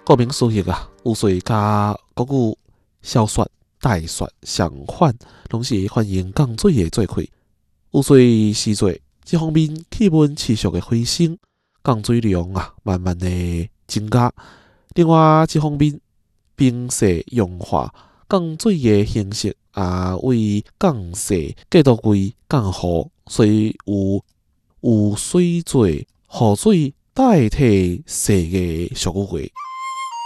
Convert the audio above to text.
顾名思义啊，有水加国语、小雪、大雪、上反，拢是反映降水的做开。有水时节，这方面气温持续的回升，降水量慢慢的增加。另外一方面，冰雪融化，降水的形式为降雪过渡为降雨，所以有水做雨水代替雪的俗语话。